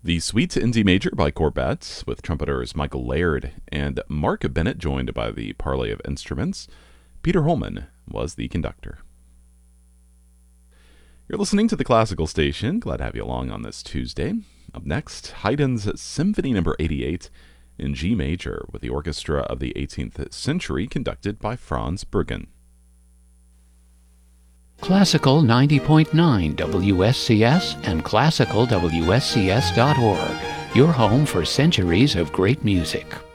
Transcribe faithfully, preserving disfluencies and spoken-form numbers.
The Suite in D Major by Corbett, with trumpeters Michael Laird and Mark Bennett joined by the Parley of Instruments. Peter Holman was the conductor. You're listening to the Classical Station. Glad to have you along on this Tuesday. Up next, Haydn's Symphony Number eighty-eight in G Major with the Orchestra of the eighteenth Century conducted by Franz Bruggen. Classical ninety point nine W S C S and classical W S C S dot org, your home for centuries of great music.